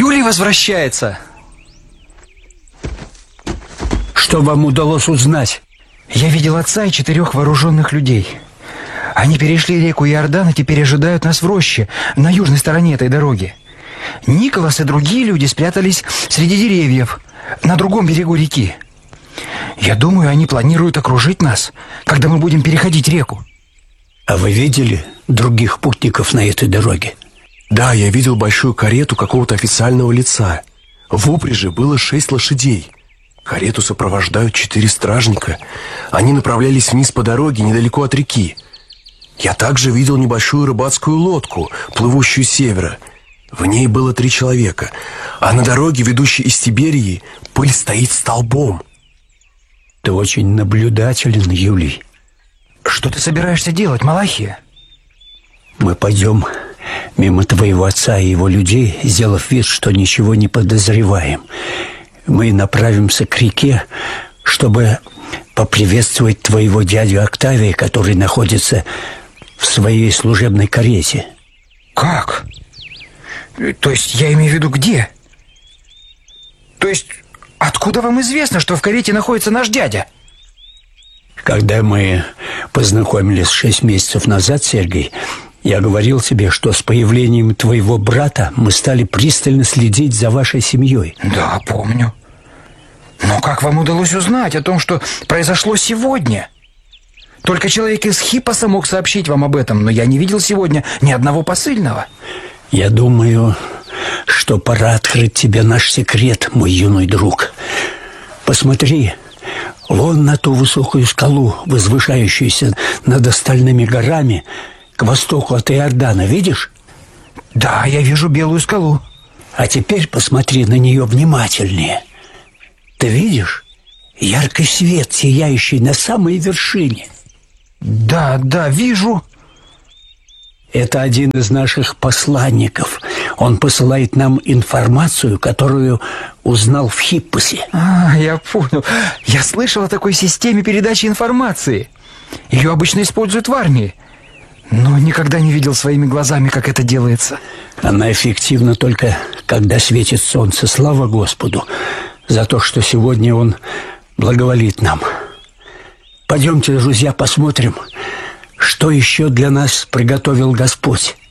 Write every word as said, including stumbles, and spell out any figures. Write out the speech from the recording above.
Юлий возвращается. Что вам удалось узнать? Я видел отца и четырех вооруженных людей. Они перешли реку Иордан и теперь ожидают нас в роще, на южной стороне этой дороги. Николас и другие люди спрятались среди деревьев, на другом берегу реки. Я думаю, они планируют окружить нас, когда мы будем переходить реку. А вы видели других путников на этой дороге? Да, я видел большую карету какого-то официального лица. В упряжи было шесть лошадей. Карету сопровождают четыре стражника. Они направлялись вниз по дороге, недалеко от реки. Я также видел небольшую рыбацкую лодку, плывущую с севера. В ней было три человека. А на дороге, ведущей из Тиберии, пыль стоит столбом. Ты очень наблюдателен, Юлий. Что ты собираешься делать, Малахия? Мы пойдем мимо твоего отца и его людей, сделав вид, что ничего не подозреваем. Мы направимся к реке, чтобы поприветствовать твоего дядю Октавия, который находится в своей служебной карете. Как? То есть я имею в виду где? То есть откуда вам известно, что в карете находится наш дядя? Когда мы познакомились шесть месяцев назад, Сергей, я говорил тебе, что с появлением твоего брата мы стали пристально следить за вашей семьей. Да, помню. Но как вам удалось узнать о том, что произошло сегодня? Только человек из Хиппоса мог сообщить вам об этом, но я не видел сегодня ни одного посыльного. Я думаю, что пора открыть тебе наш секрет, мой юный друг. Посмотри, вон на ту высокую скалу, возвышающуюся над остальными горами, к востоку от Иордана, видишь? Да, я вижу белую скалу. А теперь посмотри на нее внимательнее. Ты видишь? Яркий свет, сияющий на самой вершине. Да, да, вижу. Это один из наших посланников. Он посылает нам информацию, которую узнал в Хиппосе. А, я понял. Я слышал о такой системе передачи информации. Ее обычно используют в армии, но никогда не видел своими глазами, как это делается. Она эффективна только, когда светит солнце. Слава Господу за то, что сегодня Он благоволит нам. Пойдемте, друзья, посмотрим, что еще для нас приготовил Господь.